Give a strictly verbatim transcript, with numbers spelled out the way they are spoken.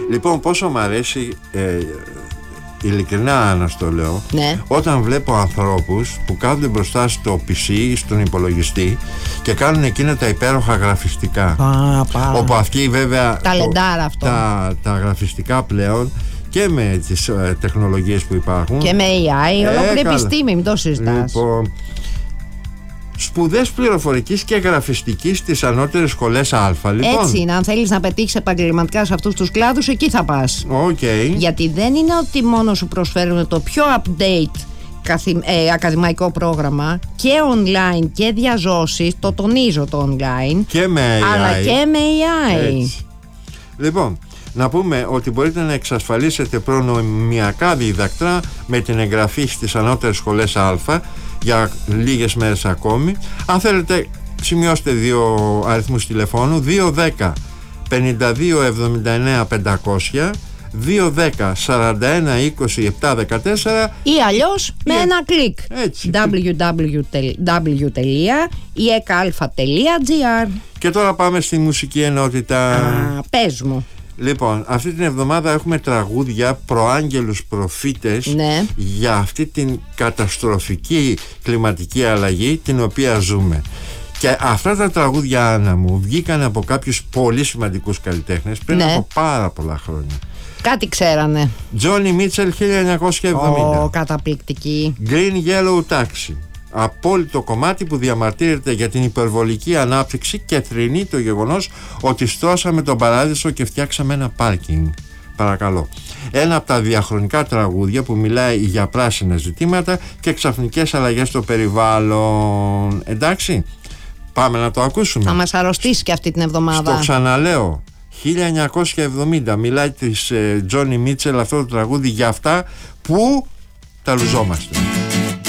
Λοιπόν, πόσο μ' αρέσει, ε, ειλικρινά να στο λέω, ναι. όταν βλέπω ανθρώπους που κάθονται μπροστά στο πι σι, στον υπολογιστή και κάνουν εκείνα τα υπέροχα γραφιστικά. Α, πά. Όπου αυτοί βέβαια ταλεντάρα αυτό. Τα, τα γραφιστικά πλέον και με τις ε, τεχνολογίες που υπάρχουν και με έι άι, ε, ολόκληρη επιστήμη, μην το συζητάς. Λοιπόν, σπουδές πληροφορικής και γραφιστικής στις ανώτερες σχολές Α. Λοιπόν. Έτσι είναι, αν θέλεις να πετύχεις επαγγελματικά σε αυτούς τους κλάδους, εκεί θα πας. Okay. Γιατί δεν είναι ότι μόνο σου προσφέρουν το πιο update καθη, ε, ακαδημαϊκό πρόγραμμα και online και διαζώσεις, το τονίζω το online, και με έι άι. Αλλά και με έι άι. Έτσι. Λοιπόν, να πούμε ότι μπορείτε να εξασφαλίσετε προνομιακά διδακτρά με την εγγραφή στις ανώτερες σχολές Α για λίγες μέρες ακόμη. Αν θέλετε, σημειώστε δύο αριθμούς τηλεφώνου: δύο ένα μηδέν πενήντα δύο εβδομήντα εννέα πεντακόσια, δύο ένα μηδέν σαράντα ένα είκοσι επτά δεκατέσσερα ή αλλιώς με yeah. ένα κλικ. double-u double-u double-u τελεία ι ε κ α τελεία τζι άρ. Και τώρα πάμε στη μουσική ενότητα. Α, πες μου. Λοιπόν, αυτή την εβδομάδα έχουμε τραγούδια προάγγελους προφήτες, ναι. για αυτή την καταστροφική κλιματική αλλαγή την οποία ζούμε. Και αυτά τα τραγούδια, Άννα μου, βγήκαν από κάποιους πολύ σημαντικούς καλλιτέχνες πριν, ναι. από πάρα πολλά χρόνια. Κάτι ξέρανε. Τζόνι Μίτσελ χίλια εννιακόσια εβδομήντα. Ω, καταπληκτική. Green Yellow Taxi. Απόλυτο κομμάτι που διαμαρτύρεται για την υπερβολική ανάπτυξη και θρηνεί το γεγονός ότι στρώσαμε τον παράδεισο και φτιάξαμε ένα πάρκινγκ. Παρακαλώ. Ένα από τα διαχρονικά τραγούδια που μιλάει για πράσινα ζητήματα και ξαφνικές αλλαγές στο περιβάλλον. Εντάξει, πάμε να το ακούσουμε. Θα μας αρρωστήσει και αυτή την εβδομάδα. Στο ξαναλέω, χίλια εννιακόσια εβδομήντα μιλάει της Τζόνι Μίτσελ αυτό το τραγούδι για αυτά που τα λουζόμαστε.